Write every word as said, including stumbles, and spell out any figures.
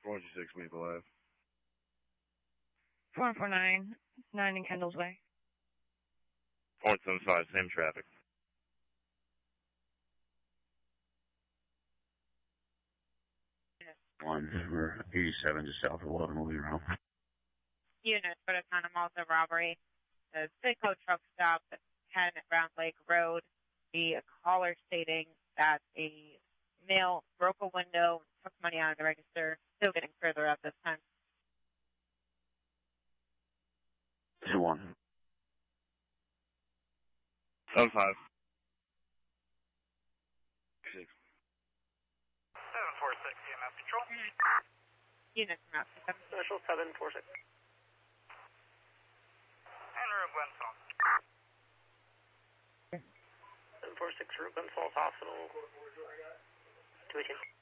four two six Maple Ave. four four nine, nine in Kendall's Way. four seven five, same traffic. One, we're eighty-seven just south of eleven moving around. Unit for the Santa Malta robbery. The Citgo truck stop at ten Round Lake Road. The caller stating that a male broke a window, took money out of the register. Still getting further up this time. two one. seven five. six. seven four six, E M S Control. Unit from out. Special seven four six. And route Glen Falls. seven four six, route Glen Falls Hospital. two eighteen.